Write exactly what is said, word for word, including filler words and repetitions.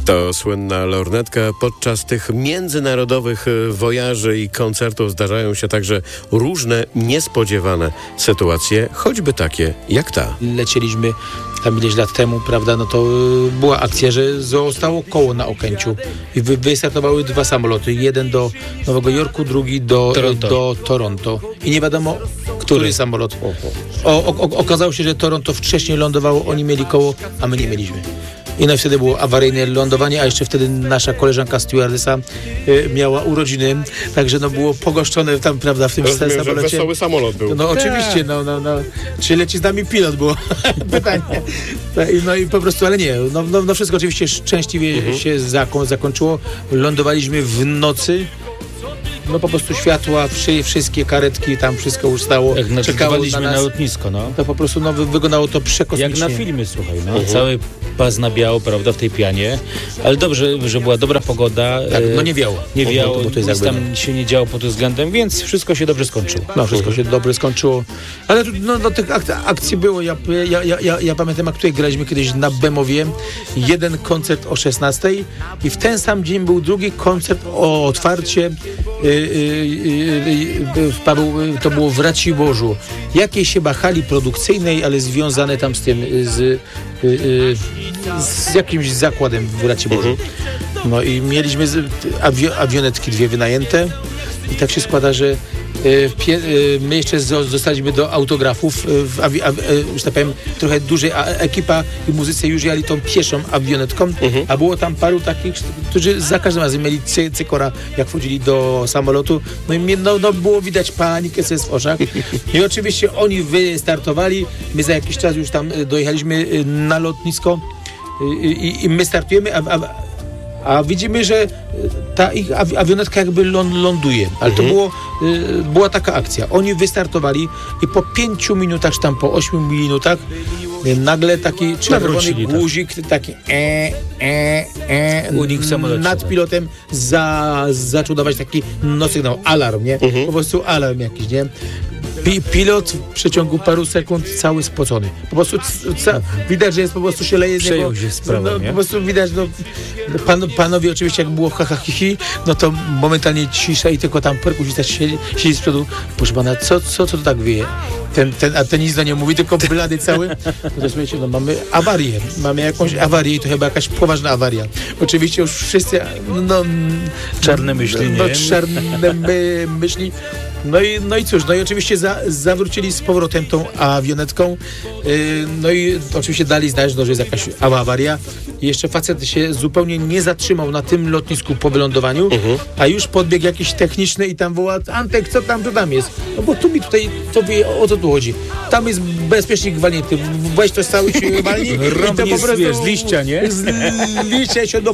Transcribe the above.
To słynna lornetka. Podczas tych międzynarodowych wojaży i koncertów zdarzają się także różne niespodziewane sytuacje, choćby takie jak ta. Lecieliśmy tam ileś lat temu, prawda, no to y, była akcja, że zostało koło na Okęciu i wy, wystartowały dwa samoloty. Jeden do Nowego Jorku, drugi do Toronto. do Toronto. I nie wiadomo, który, który samolot. O, o, o, okazało się, że Toronto wcześniej lądowało, oni mieli koło, a my nie mieliśmy. I no i wtedy było awaryjne lądowanie, a jeszcze wtedy nasza koleżanka stewardessa y, miała urodziny, także no było pogoszczone tam, prawda, w tym Rozumiem, samolocie. że wesoły samolot był. No oczywiście, no, no, no. Czy leci z nami pilot było pytanie. No i po prostu, ale nie, no, no, no wszystko oczywiście szczęśliwie mhm. się zako- zakończyło. Lądowaliśmy w nocy. No po prostu światła, wszy, wszystkie karetki, tam wszystko już stało. Jak czekało na, na na lotnisko, no. To po prostu no, wyglądało to przekosmicznie. Jak na filmie, słuchaj, no. Mhm. Cały pas na biało, prawda, w tej pianie. Ale dobrze, że była dobra pogoda. Tak, no nie wiało. Nie wiało, bo to jest nic jakby, tam się nie działo pod tym względem, więc wszystko się dobrze skończyło. No wszystko się dobrze skończyło. Ale no, no tych ak- akcji było. Ja, ja, ja, ja, ja pamiętam, jak tutaj graliśmy kiedyś na Bemowie. Jeden koncert o szesnastej i w ten sam dzień był drugi koncert o otwarcie. Yy, yy, Paweł, to było w Raciborzu, jakiejś chyba hali produkcyjnej, ale związane tam z tym, z, z jakimś zakładem w Raciborzu. No i mieliśmy awi- awionetki dwie wynajęte i tak się składa, że Pie- my jeszcze zostaliśmy do autografów, w awi- a, już tak powiem, trochę dużej ekipa i muzycy już jali tą pieszą awionetką, mhm. a było tam paru takich, którzy za każdym razem mieli cy- cykora, jak wchodzili do samolotu, no i mnie, no, no było widać panikę sobie w oczach i oczywiście oni wystartowali, my za jakiś czas już tam dojechaliśmy na lotnisko i, i, i my startujemy, a, a A widzimy, że ta ich awionetka jakby ląduje. Ale to było, y, była taka akcja. Oni wystartowali i po pięciu minutach, czy tam po ośmiu minutach y, nagle taki czerwony guzik, taki e, e, e, nad pilotem za, zaczął dawać taki no sygnał, alarm, nie? Mhm. Po prostu alarm jakiś, nie? Pilot w przeciągu paru sekund cały spocony. Po prostu ca- widać, że jest po prostu się leje z niego. Się sprawą, no, nie? Po prostu widać, no, pan, panowie oczywiście jak było ha, ha, hi, hi, no to momentalnie cisza i tylko tam perkusista siedzi, siedzi z przodu. Proszę pana, co, co, co to tak wieje? Ten, ten, a ten nic do nie mówi, tylko blady cały. No to słuchajcie, no mamy awarię. Mamy jakąś awarię i to chyba jakaś poważna awaria. Oczywiście już wszyscy, no... Czarne myśli, no, nie? czarne my, myśli. No i, no i cóż, no i oczywiście za, zawrócili z powrotem tą awionetką, yy, no i oczywiście dali znać, no, że jest jakaś awaria i jeszcze facet się zupełnie nie zatrzymał na tym lotnisku po wylądowaniu, uh-huh. a już podbiegł jakiś techniczny i tam woła: Antek, co tam, co tam jest? No bo tu mi tutaj, tobie o co tu chodzi? Tam jest bezpiecznik walnięty, weź to cały się walni i to po prostu z liścia, nie? Z liścia się do